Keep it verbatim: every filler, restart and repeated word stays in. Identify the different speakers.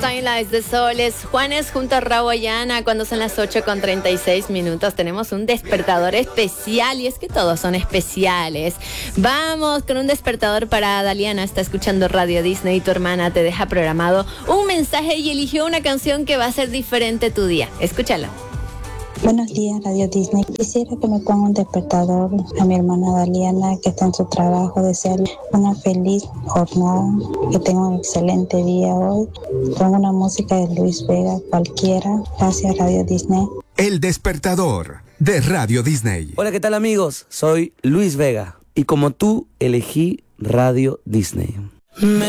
Speaker 1: Timelines de Soles, Juanes junto a Raúl Ayana, cuando son las ocho con treinta y seis minutos. Tenemos un despertador especial, y es que todos son especiales. Vamos con un despertador para Daliana. Está escuchando Radio Disney, tu hermana te deja programado un mensaje y eligió una canción que va a hacer diferente tu día. Escúchala.
Speaker 2: Buenos días, Radio Disney. Quisiera que me ponga un despertador a mi hermana Daliana, que está en su trabajo. Desearle una feliz jornada, que tenga un excelente día hoy. Pongo una música de Luis Vega, cualquiera. Gracias, Radio Disney.
Speaker 3: El despertador de Radio Disney.
Speaker 4: Hola, ¿qué tal, amigos? Soy Luis Vega y como tú elegí Radio Disney. Me